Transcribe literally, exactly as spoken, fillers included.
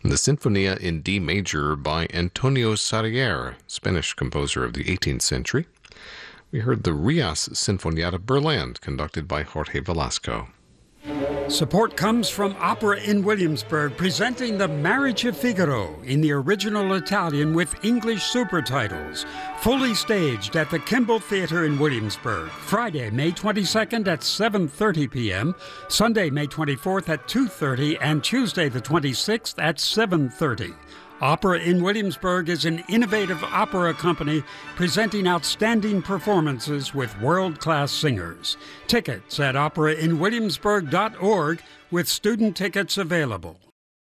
The Sinfonia in D major by Antonio Sarrier, Spanish composer of the eighteenth century. We heard the Rias Sinfonietta Berland, conducted by Jorge Velasco. Support comes from Opera in Williamsburg, presenting The Marriage of Figaro in the original Italian with English supertitles. Fully staged at the Kimball Theater in Williamsburg. Friday, May twenty-second at seven thirty p.m., Sunday, May twenty-fourth at two thirty, and Tuesday the twenty-sixth at seven thirty. Opera in Williamsburg is an innovative opera company presenting outstanding performances with world-class singers. Tickets at opera in williamsburg dot org with student tickets available.